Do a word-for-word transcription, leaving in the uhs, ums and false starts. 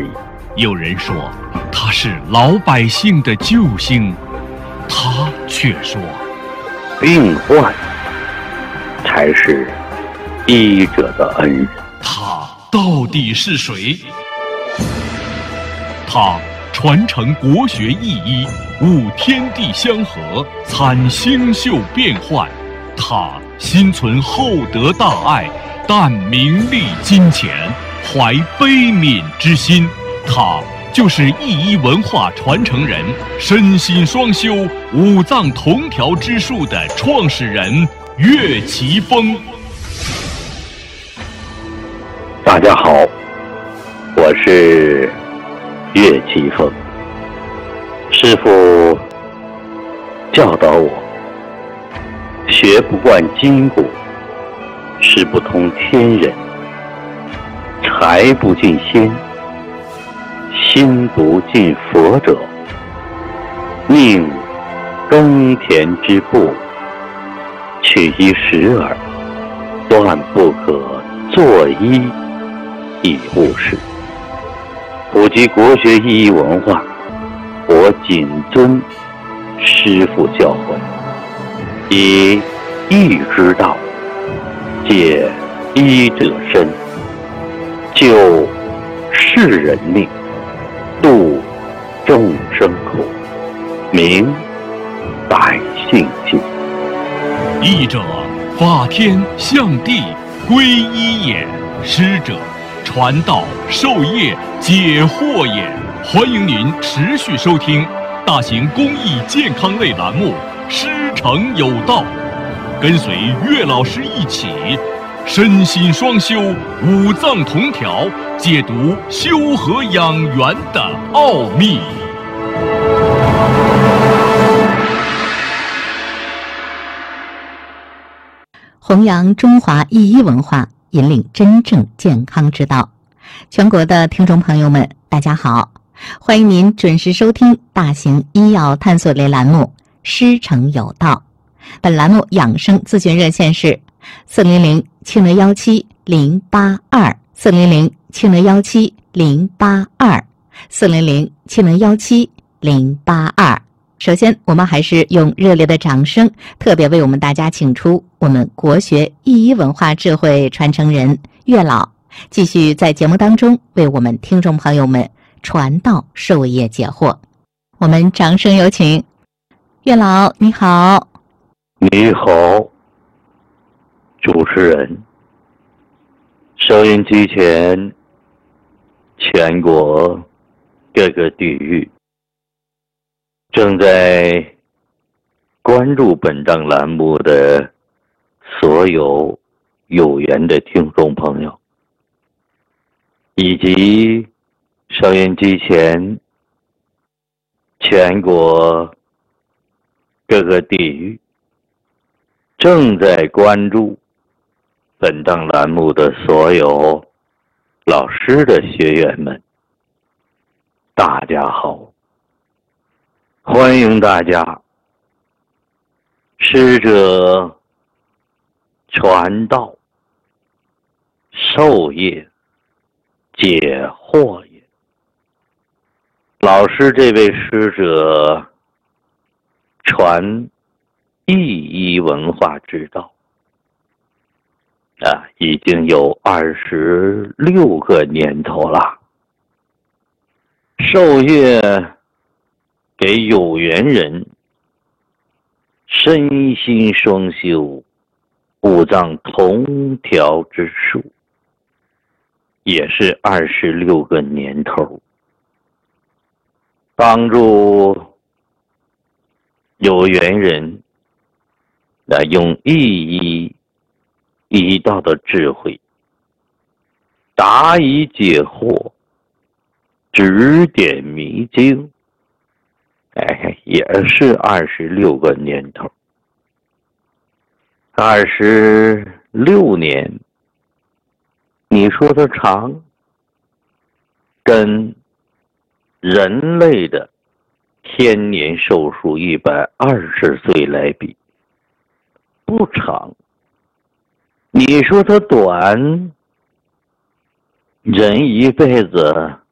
之一。 有人说他是老百姓的救星，他却说病患才是医者的恩人。 他到底是谁？他传承国学意义，悟天地相合，参星宿变幻。他心存厚德大爱，淡名利金钱，怀悲悯之心。他就是义医文化传承人，身心双修，五脏同调之术的创始人岳奇峰。 大家好，我是岳奇峰。师父教导我，学不惯筋骨，识不通天人，财不进仙，心不进佛者，宁耕田之步，取一时耳，断不可作医以务事。普及国学意义文化，我谨遵师父教诲，以义之道解医者身，救世人命，度众生苦，明百姓心。 医者，法天象地，归一也；师者，传道授业解惑也。欢迎您持续收听大型公益健康类栏目《师承有道》，跟随岳老师一起身心双修，五脏同调，解读修和养元的奥秘。 弘扬中华医医文化，引领真正健康之道。全国的听众朋友们，大家好，欢迎您准时收听大型医药探索类栏目《师承有道》。本栏目养生咨询热线是四零零七零幺七零八二，四零零七零幺七零八二，四零零七零幺七零八二。首先，我们还是用热烈的掌声，特别为我们大家请出我们国学意医文化智慧传承人岳老，继续在节目当中为我们听众朋友们传道授业解惑。我们掌声有请岳老，你好。 你好，主持人，收音机前全国各个地域正在关注本档栏目的所有有缘的听众朋友，以及收音机前全国各个地域正在关注本档栏目的所有老师的学员们，大家好，欢迎大家师者传道授业解惑也。老师这位师者传意医文化之道啊，已经有二十六个年头了。授业给有缘人，身心双修，五脏同调之术，也是二十六个年头，帮助有缘人来用意医医道的智慧，答疑解惑，指点迷津，哎，也是二十六个年头。二十六年，你说的长，跟人类的天年寿数一百二十岁来比，不长。你说它短，人一辈子